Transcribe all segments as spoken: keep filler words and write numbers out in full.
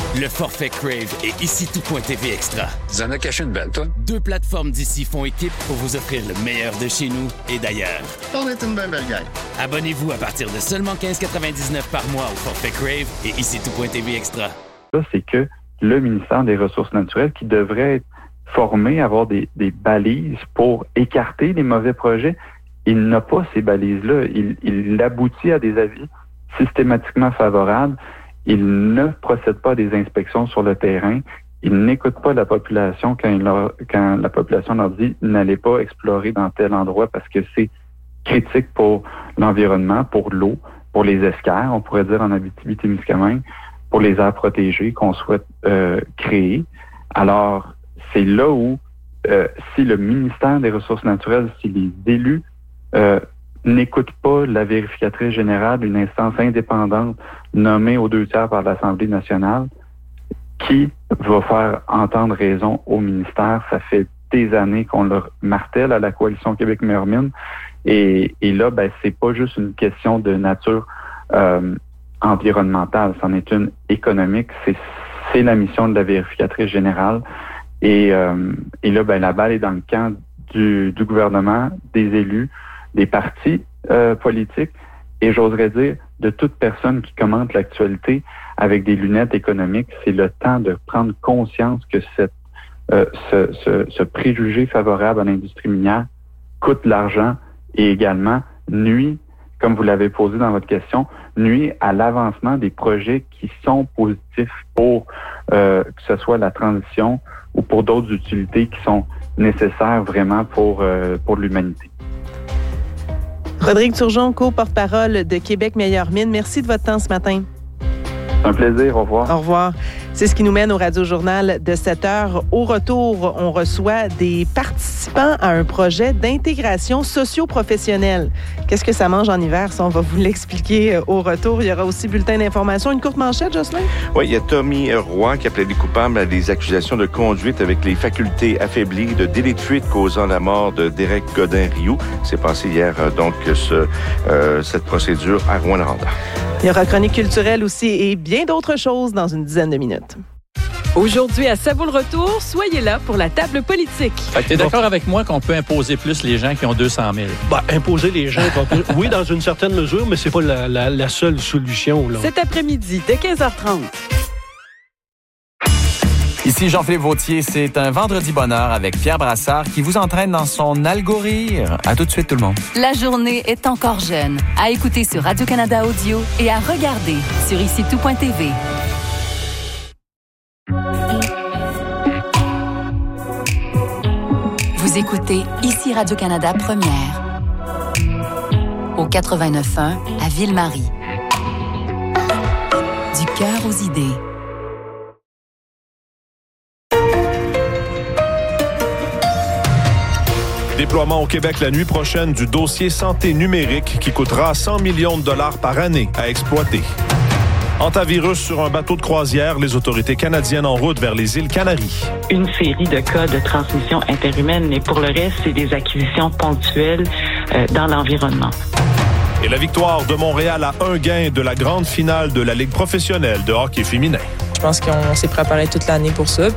Le forfait Crave et ici tout.tv Extra. Tu en as caché une belle, toi? Deux plateformes d'ici font équipe pour vous offrir le meilleur de chez nous et d'ailleurs. On est une belle belle gang. Abonnez-vous à partir de seulement quinze quatre-vingt-dix-neuf par mois au forfait Crave et ici tout.tv Extra. Là, c'est que le ministère des Ressources naturelles qui devrait être formé, avoir des, des balises pour écarter les mauvais projets, il n'a pas ces balises-là. Il, il aboutit à des avis systématiquement favorables. Il ne procède pas à des inspections sur le terrain. Il n'écoute pas la population quand, il leur, quand la population leur dit « n'allez pas explorer dans tel endroit parce que c'est critique pour l'environnement, pour l'eau, pour les escarres, on pourrait dire en Abitibi-Témiscamingue, pour les aires protégées qu'on souhaite euh, créer. » Alors, c'est là où, euh, si le ministère des Ressources naturelles, si les élus euh, n'écoutent pas la vérificatrice générale, une instance indépendante nommée aux deux tiers par l'Assemblée nationale, qui va faire entendre raison au ministère? Ça fait des années qu'on leur martèle à la Coalition Québec Meilleure Mine. Et, et là, ben, c'est pas juste une question de nature euh, environnementale, c'en est une économique. C'est, c'est la mission de la vérificatrice générale. Et, euh, et là, ben, la balle est dans le camp du, du gouvernement, des élus, des partis euh, politiques et j'oserais dire de toute personne qui commente l'actualité avec des lunettes économiques. C'est le temps de prendre conscience que cette, euh, ce, ce, ce préjugé favorable à l'industrie minière coûte l'argent et également nuit, comme vous l'avez posé dans votre question, nuit à l'avancement des projets qui sont positifs pour euh, que ce soit la transition ou pour d'autres utilités qui sont nécessaires vraiment pour, euh, pour l'humanité. Rodrigue Turgeon, co-porte-parole de Québec Meilleure Mine, merci de votre temps ce matin. C'est un plaisir. Au revoir. Au revoir. C'est ce qui nous mène au Radio-Journal de sept heures. Au retour, on reçoit des participants à un projet d'intégration socio-professionnelle. Qu'est-ce que ça mange en hiver? Ça, on va vous l'expliquer au retour. Il y aura aussi bulletin d'information. Une courte manchette, Jocelyn? Oui, il y a Tommy Roy qui a plaidé coupable à des accusations de conduite avec les facultés affaiblies, de délit de fuite causant la mort de Derek Godin-Rioux. C'est passé hier, donc, ce, euh, cette procédure à Rouyn-Noranda. Il y aura chronique culturelle aussi et bien d'autres choses dans une dizaine de minutes. Aujourd'hui, à Ça vaut le retour, soyez là pour la table politique. Fait que t'es d'accord avec moi qu'on peut imposer plus les gens qui ont deux cent mille? Ben, imposer les gens, oui, dans une certaine mesure, mais c'est pas la, la, la seule solution, là. Cet après-midi, dès quinze heures trente. Ici Jean-Philippe Vautier, c'est un vendredi bonheur avec Pierre Brassard qui vous entraîne dans son algorithme. À tout de suite tout le monde. La journée est encore jeune. À écouter sur Radio-Canada Audio et à regarder sur ici tout.tv. Vous écoutez ici Radio-Canada Première au quatre-vingt-neuf point un à Ville-Marie. Du cœur aux idées. Déploiement au Québec la nuit prochaine du dossier santé numérique qui coûtera cent millions de dollars par année à exploiter. Antivirus sur un bateau de croisière, les autorités canadiennes en route vers les îles Canaries. Une série de cas de transmission interhumaine, mais pour le reste, c'est des acquisitions ponctuelles euh, dans l'environnement. Et la victoire de Montréal à un gain de la grande finale de la Ligue professionnelle de hockey féminin. Je pense qu'on s'est préparé toute l'année pour ça.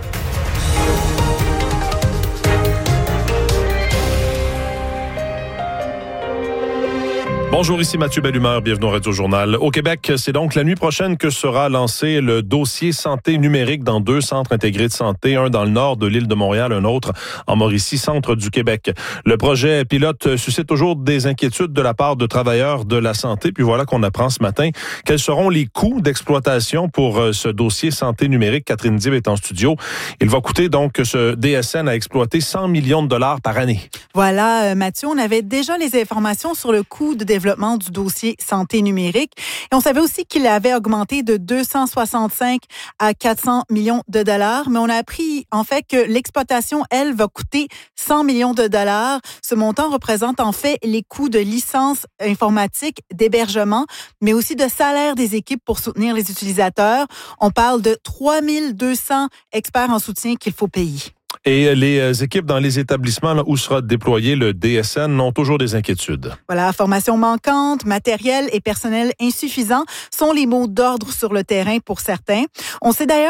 Bonjour, ici Mathieu Bellumeur, bienvenue au Radio-Journal. Au Québec, c'est donc la nuit prochaine que sera lancé le dossier santé numérique dans deux centres intégrés de santé, un dans le nord de l'île de Montréal, un autre en Mauricie, centre du Québec. Le projet pilote suscite toujours des inquiétudes de la part de travailleurs de la santé, puis voilà qu'on apprend ce matin quels seront les coûts d'exploitation pour ce dossier santé numérique. Catherine Dib est en studio. Il va coûter donc ce D S N à exploiter cent millions de dollars par année. Voilà, euh, Mathieu, on avait déjà les informations sur le coût de développement du dossier santé numérique. Et on savait aussi qu'il avait augmenté de deux cent soixante-cinq à quatre cents millions de dollars. Mais on a appris, en fait, que l'exploitation, elle, va coûter cent millions de dollars. Ce montant représente, en fait, les coûts de licence informatique, d'hébergement, mais aussi de salaire des équipes pour soutenir les utilisateurs. On parle de trois mille deux cents experts en soutien qu'il faut payer. Et les équipes dans les établissements là, où sera déployé le D S N ont toujours des inquiétudes. Voilà, formation manquante, matériel et personnel insuffisant sont les mots d'ordre sur le terrain pour certains. On sait d'ailleurs